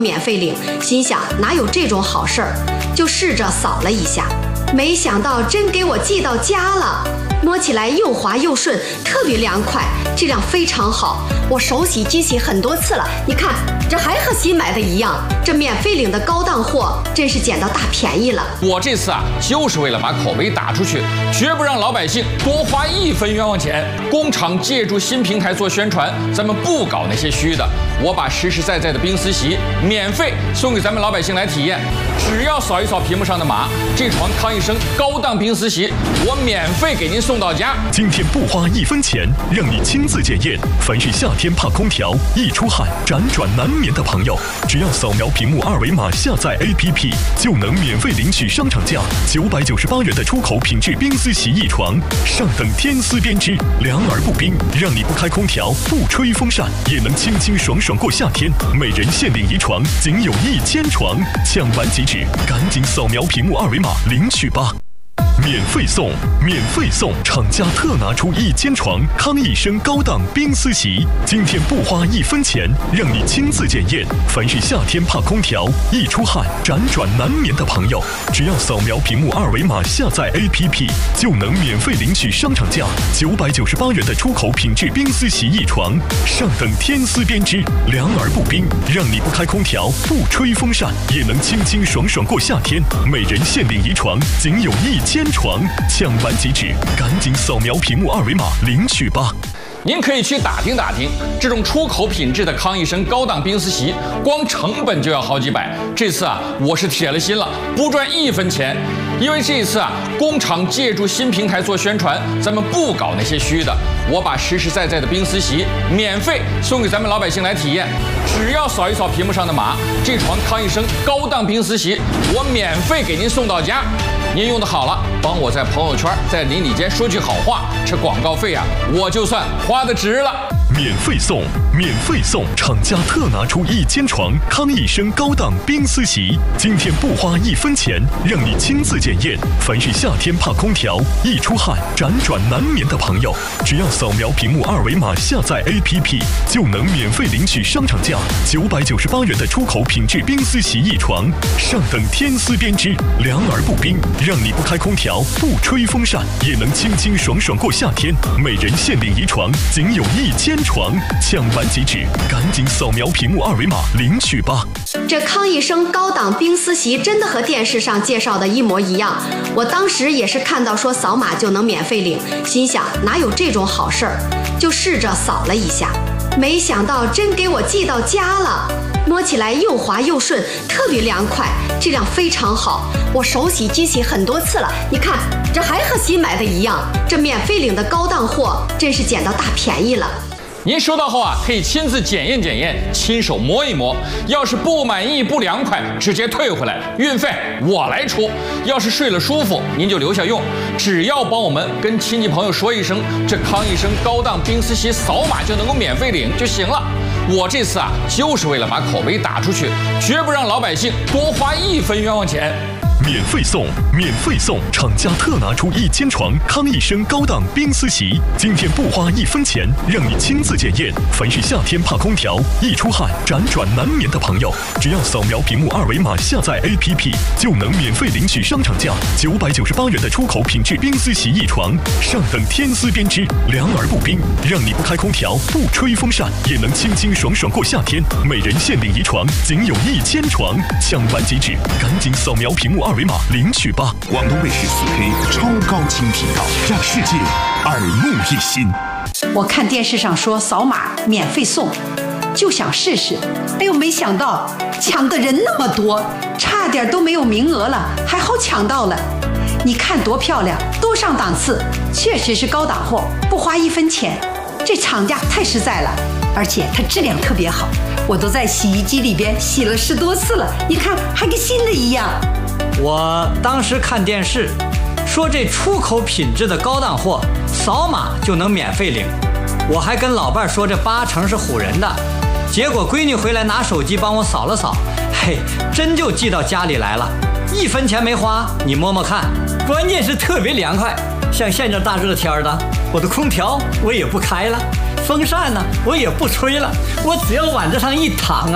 免费领，心想哪有这种好事儿，就试着扫了一下，没想到真给我寄到家了。摸起来又滑又顺，特别凉快，质量非常好。我手洗机洗很多次了，你看这还和新买的一样。这免费领的高档货真是捡到大便宜了。 我这次就是为了把口碑打出去，绝不让老百姓多花1分冤枉钱。工厂借助新平台做宣传，咱们不搞那些虚的。我把实实在在的冰丝席免费送给咱们老百姓来体验，只要扫一扫屏幕上的码，这床康一生高档冰丝席我免费给您送到家。 今天不花1分钱，让你亲自检验。凡是夏天怕空调、易出汗、辗转难眠的朋友，只要扫描屏幕2维码下载 APP， 就能免费领取商场价998元的出口品质冰丝席一床，上等天丝编织，凉而不冰，让你不开空调、不吹风扇也能清清爽爽过夏天。每人限领1床，仅有1000床，抢完即止，赶紧扫描屏幕2维码领取吧。免费送，免费送！厂家特拿出1000床康一生高档冰丝席，今天不花1分钱，让你亲自检验。凡是夏天怕空调、易出汗、辗转难眠的朋友，只要扫描屏幕2维码下载 APP， 就能免费领取商场价998元的出口品质冰丝席一床，上等天丝编织，凉而不冰，让你不开空调、不吹风扇也能清清爽爽过夏天。每人限领1床，仅有1000床，抢完即止，赶紧扫描屏幕2维码领取吧。 您可以去打听打听，这种出口品质的康一生高档冰丝席，光成本就要好几百。这次我是铁了心了，不赚1分钱。因为这一次工厂借助新平台做宣传，咱们不搞那些虚的。我把实实在在的冰丝席免费送给咱们老百姓来体验，只要扫一扫屏幕上的码，这床康一生高档冰丝席我免费给您送到家。您用的好了，帮我在朋友圈、在邻里间说句好话，这广告费我就算花得值了。 免费送，免费送！厂家特拿出1000床康一生高档冰丝席，今天不花1分钱，让你亲自检验。凡是夏天怕空调、易出汗、辗转难眠的朋友，只要扫描屏幕2维码下载 APP， 就能免费领取商场价998元的出口品质冰丝席一床，上等天丝编织，凉而不冰，让你不开空调、不吹风扇也能清清爽爽过夏天。每人限领1床，仅有1000床，抢完即止，赶紧扫描屏幕2维码领取吧。 这康一生高档冰丝席真的和电视上介绍的一模一样，我当时也是看到说扫码就能免费领，心想哪有这种好事儿，就试着扫了一下，没想到真给我寄到家了。摸起来又滑又顺，特别凉快，质量非常好。我手洗机洗很多次了，你看这还和新买的一样。这免费领的高档货真是捡到大便宜了。 您收到后可以亲自检验检验，亲手摸一摸。要是不满意、不凉快，直接退回来，运费我来出。要是睡了舒服，您就留下用。只要帮我们跟亲戚朋友说一声，这康一生高档冰丝席扫码就能够免费领就行了。我这次就是为了把口碑打出去，绝不让老百姓多花1分冤枉钱。 免费送，免费送！厂家特拿出1000床康一生高档冰丝席，今天不花1分钱，让你亲自检验。凡是夏天怕空调、易出汗、辗转难眠的朋友，只要扫描屏幕2维码下载 APP， 就能免费领取商场价998元的出口品质冰丝席一床，上等天丝编织，凉而不冰，让你不开空调、不吹风扇也能清清爽爽过夏天。每人限领1床，仅有1000床，抢完即止，赶紧扫描屏幕2维码领取吧。 广东卫视4K 超高清频道，让世界耳目一新。 我看电视上说扫码免费送，就想试试。哎呦，没想到抢的人那么多，差点都没有名额了，还好抢到了。你看多漂亮，多上档次，确实是高档货，不花1分钱。这厂家太实在了，而且它质量特别好，我都在洗衣机里边洗了10多次了，你看还跟新的一样。 我当时看电视说这出口品质的高档货扫码就能免费领，我还跟老伴说这80%是唬人的，结果闺女回来拿手机帮我扫了扫，嘿，真就寄到家里来了，1分钱没花，你摸摸看，关键是特别凉快。像现在大热天的，我的空调我也不开了，风扇呢我也不吹了，我只要往这上一躺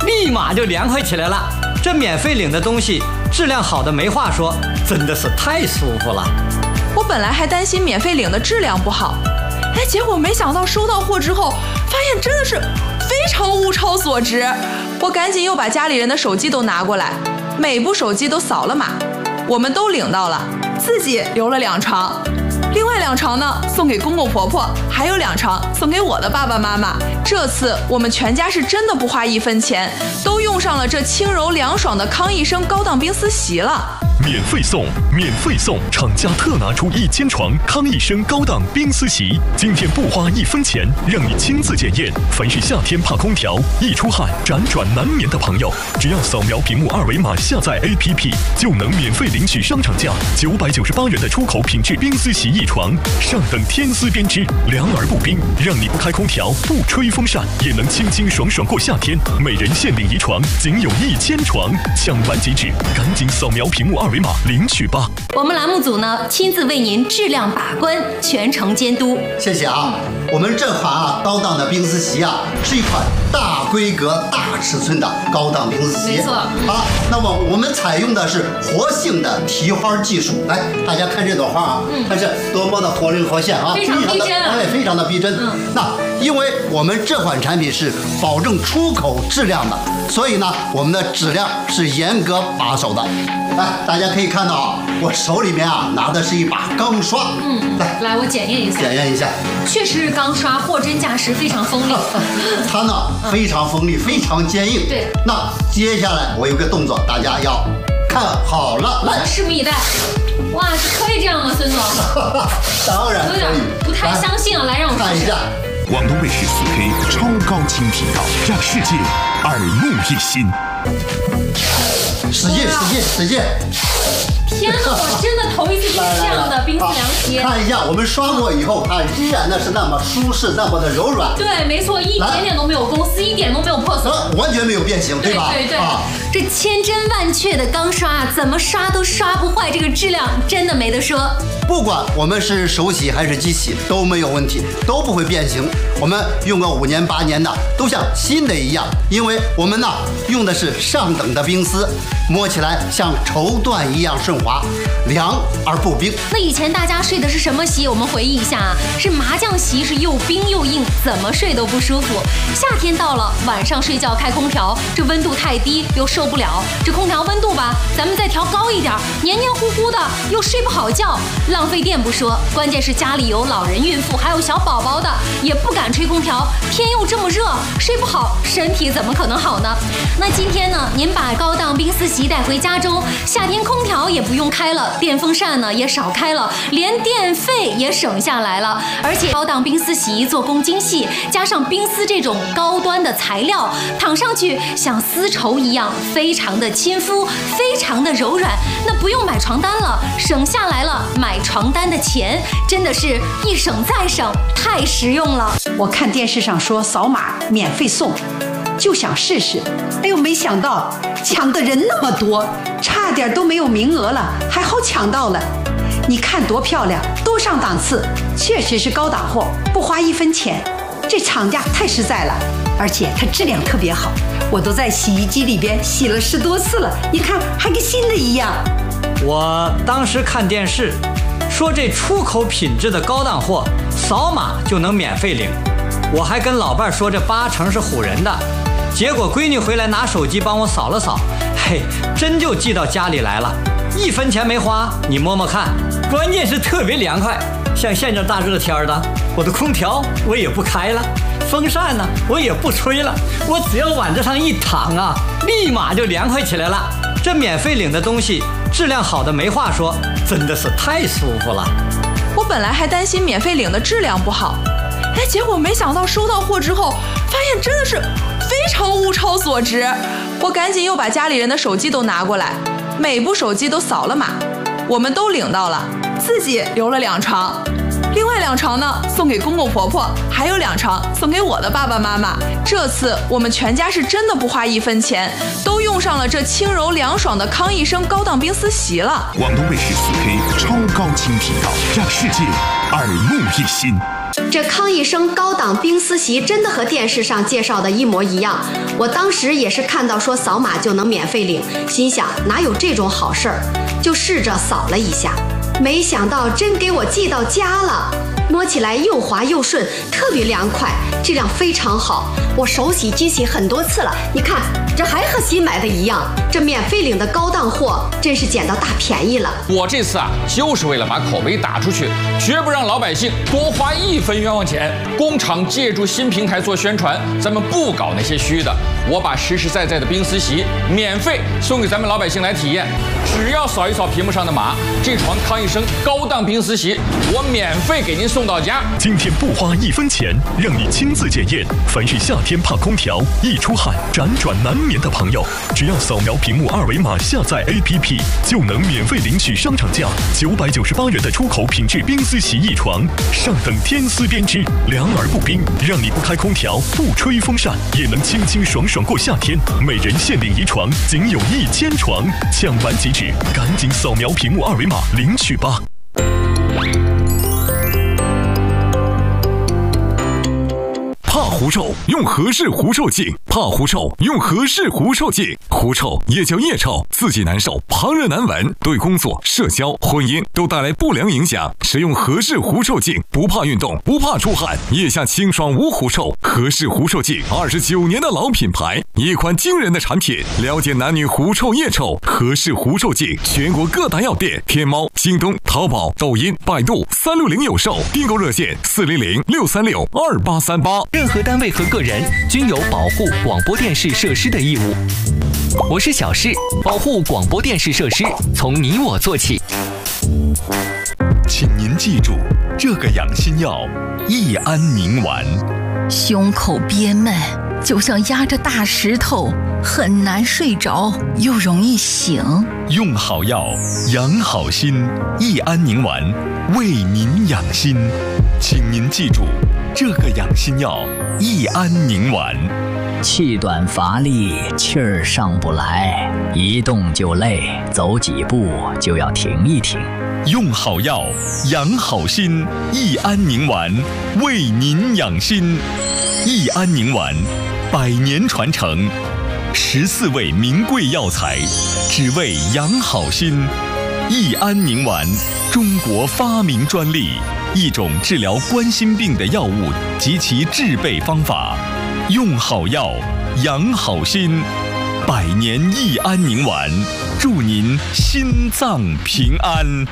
立马就凉快起来了。这免费领的东西质量好的没话说，真的是太舒服了。 我本来还担心免费领的质量不好，结果没想到收到货之后，发现真的是非常物超所值。我赶紧又把家里人的手机都拿过来，每部手机都扫了码，我们都领到了，自己留了2床，另外2床呢送给公公婆婆，还有2床送给我的爸爸妈妈。这次我们全家是真的不花1分钱，都用上了这轻柔凉爽的康益生高档冰丝席了。 免费送，免费送！厂家特拿出1000床康益生高档冰丝席，今天不花1分钱，让你亲自检验。凡是夏天怕空调、易出汗、辗转难眠的朋友，只要扫描屏幕2维码下载 APP， 就能免费领取商场价998元的出口品质冰丝席1床，上等天丝编织，凉而不冰，让你不开空调、不吹风扇也能清清爽爽过夏天。每人限领1床，仅有1000床，抢完即止，赶紧扫描屏幕2维码领取吧。 我们栏目组呢亲自为您质量把关，全程监督。 谢谢啊！我们这款高档的冰丝席是一款大规格、大尺寸的高档冰丝席。 没错。 那么我们采用的是活性的提花技术。来，大家看这朵花看是多么的活灵活现非常逼真非常的逼真。那因为我们这款产品是保证出口质量的，所以呢，我们的质量是严格把守的。来，大家可以看到我手里面拿的是一把钢刷。 来，我检验一下。 检验一下。 确实是钢刷，货真价实，非常锋利。 它呢非常锋利，非常坚硬。 对。 那接下来我有个动作，大家要看好了，来， 拭目以待。哇，可以这样吗，孙总？ 当然可以。 有点不太相信啊，来让我看一下。 广东卫视4K 超高清频道，让世界耳目一新。 使劲，使劲，使劲！ 天哪，我真的头一次见这样的冰丝凉席。 看一下，我们刷过以后，它依然的是那么舒适，那么的柔软。 对，没错，一点点都没有公司，一点都没有破损， 完全没有变形，对吧？ 对对对。这千真万确的钢刷，怎么刷都刷不坏，这个质量真的没得说。 不管我们是手洗还是机洗都没有问题，都不会变形。我们用个5年8年的，都像新的一样，因为我们呢用的是上等的冰丝，摸起来像绸缎一样顺滑，凉而不冰。 那以前大家睡的是什么席？我们回忆一下啊，是麻将席，是又冰又硬，怎么睡都不舒服。夏天到了，晚上睡觉开空调，这温度太低又受不了，这空调温度吧，咱们再调高一点，黏黏糊糊的又睡不好觉，浪费电不说，关键是家里有老人、孕妇还有小宝宝的，也不敢吹空调，天又这么热，睡不好，身体怎么可能好呢？那今天呢，您把高档冰丝席带回家中，夏天空调也不用开了，电风扇呢也少开了，连电费也省下来了。而且高档冰丝席做工精细，加上冰丝这种高端的材料，躺上去像丝绸一样，非常的亲肤，非常的柔软。那不用买床单了，省下来了买床单的钱，真的是一省再省，太实用了。 我看电视上说扫码免费送，就想试试，没想到抢的人那么多，差点都没有名额了，还好抢到了。你看多漂亮，多上档次，确实是高档货，不花1分钱，这厂家太实在了，而且它质量特别好，我都在洗衣机里边洗了10多次了，你看还跟新的一样。 我当时看电视说这出口品质的高档货扫码就能免费领，我还跟老伴说这8成是唬人的，结果闺女回来拿手机帮我扫了扫，嘿，真就寄到家里来了，1分钱没花，你摸摸看，关键是特别凉快。像现在大热天的，我的空调我也不开了，风扇呢我也不吹了，我只要往这上一躺立马就凉快起来了。这免费领的东西质量好的没话说，真的是太舒服了。 我本来还担心免费领的质量不好，结果没想到收到货之后，发现真的是非常物超所值。我赶紧又把家里人的手机都拿过来，每部手机都扫了码，我们都领到了，自己留了2床， 另外2床呢送给公公婆婆，还有2床送给我的爸爸妈妈。这次我们全家是真的不花1分钱，都用上了这轻柔凉爽的康益生高档冰丝席了。 广东卫视4K 超高清频道，让世界耳目一新。 这康益生高档冰丝席真的和电视上介绍的一模一样，我当时也是看到说扫码就能免费领，心想哪有这种好事儿，就试着扫了一下，没想到真给我寄到家了，摸起来又滑又顺，特别凉快，质量非常好。我手洗机洗很多次了，你看这还和新买的一样，这免费领的高档货真是捡到大便宜了。 我这次就是为了把口碑打出去，绝不让老百姓多花1分冤枉钱。工厂借助新平台做宣传，咱们不搞那些虚的。我把实实在在的冰丝席免费送给咱们老百姓来体验，只要扫一扫屏幕上的码，这床康益生高档冰丝席我免费给您送到家。 今天不花1分钱，让你亲自检验。凡是夏天怕空调、易出汗、辗转难眠的朋友，只要扫描屏幕2维码下载 APP， 就能免费领取商场价998元的出口品质冰丝席1床，上等天丝编织，凉而不冰，让你不开空调、不吹风扇也能清清爽爽过夏天。每人限领1床，仅有1000床，抢完即止，赶紧扫描屏幕2维码领取吧。 怕狐臭用和氏狐臭净，怕狐臭用和氏狐臭净。狐臭也叫腋臭，自己难受，旁人难闻，对工作、社交、婚姻都带来不良影响。使用和氏狐臭净，不怕运动，不怕出汗，腋下清爽无狐臭。和氏狐臭净29年的老品牌，一款惊人的产品。了解男女狐臭、腋臭，和氏狐臭净全国各大药店、天猫、京东、淘宝、抖音、百度360有售，订购热线400-636-2838。 任何单位和个人均有保护广播电视设施的义务。我是小事，保护广播电视设施从你我做起。 请您记住，这个养心药益安宁丸。 胸口憋闷，就像压着大石头，很难睡着，又容易醒。 用好药，养好心，益安宁丸为您养心。请您记住，这个养心药益安宁丸。 气短乏力，气儿上不来，一动就累，走几步就要停一停。 用好药，养好心，益安宁丸为您养心。益安宁丸100年传承，14味名贵药材，只为养好心。益安宁丸，中国发明专利，一种治疗冠心病的药物及其制备方法。用好药，养好心，100年益安宁丸，祝您心脏平安。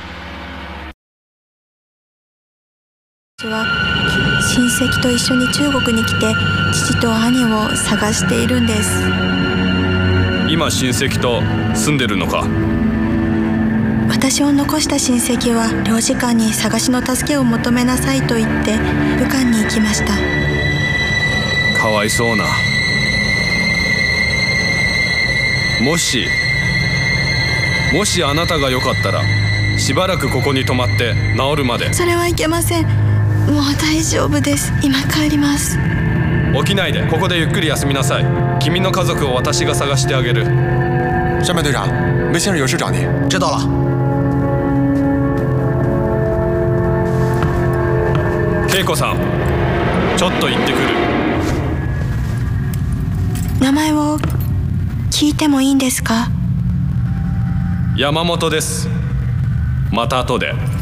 は親戚と一緒に中国に来て父と兄を探しているんです。 今親戚と住んでるのか？ 私を残した親戚は領事館に探しの助けを求めなさいと言って武漢に行きました。 かわいそうな。もしあなたがよかったらしばらくここに泊まって治るまで。 それはいけません。もう大丈夫です。今帰ります。 起きないで、ここでゆっくり休みなさい。君の家族を私が探してあげる。 上面队长，梅先生有事找你。 知道了。 恵子さん、ちょっと行ってくる。 名前を聞いてもいいんですか？ 山本です。また後で。